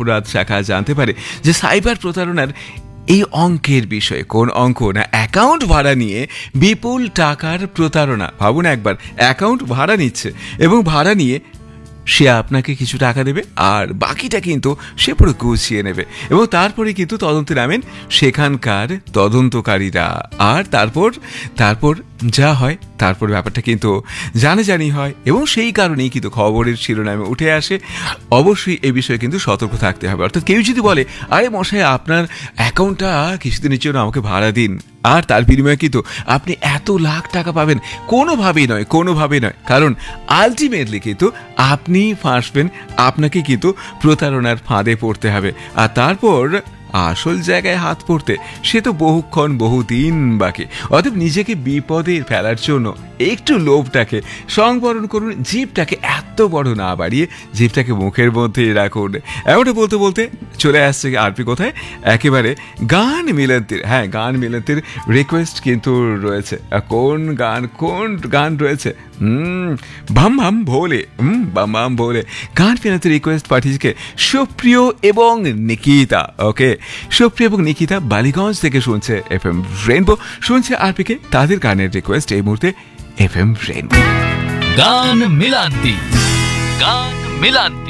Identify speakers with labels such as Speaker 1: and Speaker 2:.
Speaker 1: অপরাধ শাখা জানতে পারে যে সাইবার প্রতারণার এই অঙ্কের বিষয়ে। কোন অঙ্ক না, অ্যাকাউন্ট ভাড়া নিয়ে বিপুল টাকার প্রতারণা। ভাবুন একবার, অ্যাকাউন্ট ভাড়া নিচ্ছে এবং ভাড়া নিয়ে সে আপনাকে কিছু টাকা দেবে আর বাকিটা কিন্তু সে পুরো গুছিয়ে নেবে এবং তারপরে কিন্তু তদন্তে নামেন সেখানকার তদন্তকারীরা। আর তারপর যা হয় তারপর ব্যাপারটা কিন্তু জানাজানি হয় এবং সেই কারণেই কিন্তু খবরের শিরোনামে উঠে আসে। অবশ্যই এই বিষয়ে কিন্তু সতর্ক থাকতে হবে। অর্থাৎ কেউ যদি বলে, আরে মশাই আপনার অ্যাকাউন্টটা কিছুদিনের জন্য আমাকে ভাড়া দিন, আর তার বিনিময়ে কিন্তু আপনি এত লাখ টাকা পাবেন, কোনোভাবেই নয়। কারণ আলটিমেটলি কিন্তু আপনি ফাঁসবেন, আপনাকে কিন্তু প্রতারণার ফাঁদে পড়তে হবে। আর তারপর আসল জায়গায় হাত পড়তে সে তো বহুদিন বাকি। অতএব নিজেকে বিপদে ফেলার জন্য একটু লোভটাকে সংবরণ করুন, জিভটাকে এত বড় না বাড়িয়ে জিভটাকে মুখের মধ্যে রাখুন। এমনটা বলতে বলতে চলে আসছে আরপি কোথায়, একেবারে গান মিলন্তির রিকোয়েস্ট কিন্তু রয়েছে। কোন গান রয়েছে? বাম বাম ভোলে গান মিলন্তির রিকোয়েস্ট পাঠিয়েছে সুপ্রিয় এবং নিকিতা। ওকে, সুপ্রিয় এবং নিকিতা বালিগঞ্জ থেকে শুনছে এফএম রেইনবো, শুনছে আরপিকে। তাদের গানের রিকোয়েস্ট এই মুহূর্তে এফএম রেইনবো।
Speaker 2: গান মিলান্তি।